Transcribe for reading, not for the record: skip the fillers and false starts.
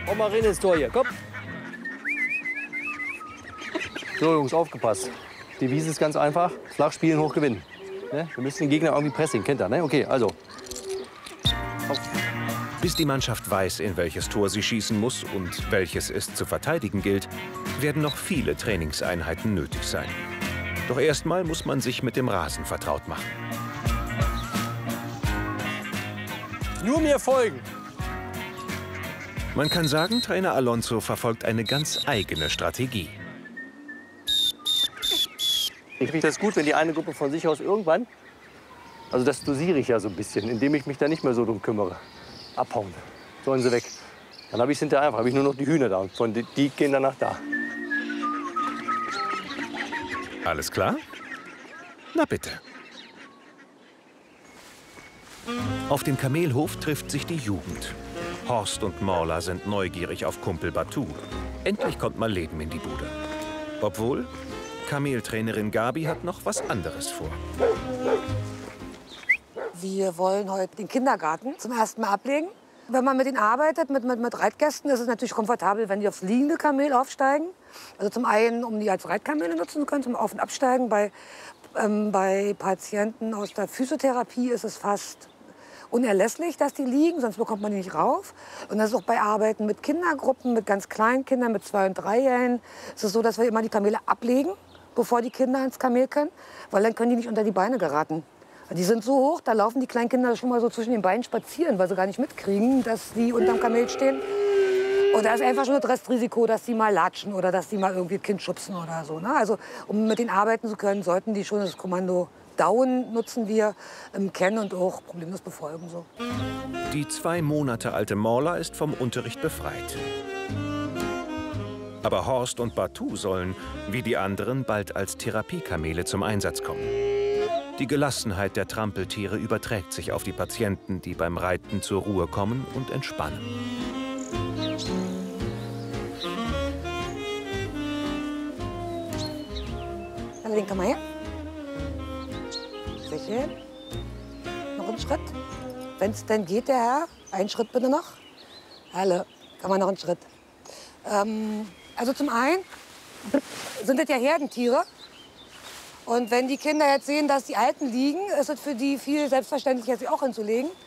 Komm mal rein ins Tor hier, komm. So, Jungs, aufgepasst. Die Devise ist ganz einfach. Flach spielen, hoch gewinnen. Ne? Wir müssen den Gegner irgendwie pressing, kennt ihr, ne? Okay, also. Bis die Mannschaft weiß, in welches Tor sie schießen muss und welches es zu verteidigen gilt, werden noch viele Trainingseinheiten nötig sein. Doch erstmal muss man sich mit dem Rasen vertraut machen. Nur mir folgen. Man kann sagen, Trainer Alonso verfolgt eine ganz eigene Strategie. Ich finde das gut, wenn die eine Gruppe von sich aus irgendwann, also das dosiere ich ja so ein bisschen, indem ich mich da nicht mehr so drum kümmere. Abhauen, sollen sie weg. Dann habe ich es hinterher einfach, habe ich nur noch die Hühner da und die gehen danach da. Alles klar? Na bitte. Auf dem Kamelhof trifft sich die Jugend. Horst und Morla sind neugierig auf Kumpel Batu. Endlich kommt mal Leben in die Bude. Obwohl, Kameltrainerin Gabi hat noch was anderes vor. Wir wollen heute den Kindergarten zum ersten Mal ablegen. Wenn man mit ihnen arbeitet, mit Reitgästen, ist es natürlich komfortabel, wenn die aufs liegende Kamel aufsteigen. Also zum einen, um die als Reitkamele nutzen zu können, zum Auf- und Absteigen. Bei Patienten aus der Physiotherapie ist es fast unerlässlich, dass die liegen, sonst bekommt man die nicht rauf. Und das ist auch bei Arbeiten mit Kindergruppen, mit ganz kleinen Kindern, mit 2- und 3-Jährigen. Es ist so, dass wir immer die Kamele ablegen, bevor die Kinder ins Kamel können, weil dann können die nicht unter die Beine geraten. Die sind so hoch, da laufen die kleinen Kinder schon mal so zwischen den Beinen spazieren, weil sie gar nicht mitkriegen, dass die unterm Kamel stehen. Und da ist einfach schon das Restrisiko, dass die mal latschen oder dass die mal irgendwie ein Kind schubsen oder so. Ne? Also um mit denen arbeiten zu können, sollten die schon das Kommando Down nutzen wir, kennen und auch problemlos befolgen. So. Die 2 Monate alte Morla ist vom Unterricht befreit. Aber Horst und Batu sollen, wie die anderen, bald als Therapiekamele zum Einsatz kommen. Die Gelassenheit der Trampeltiere überträgt sich auf die Patienten, die beim Reiten zur Ruhe kommen und entspannen. Dann komm mal her. Sehr schön. Noch einen Schritt. Wenn es denn geht, der Herr. Einen Schritt bitte noch. Hallo. Kann man noch einen Schritt. Also zum einen sind das ja Herdentiere. Und wenn die Kinder jetzt sehen, dass die Alten liegen, ist es für die viel selbstverständlicher, sich auch hinzulegen.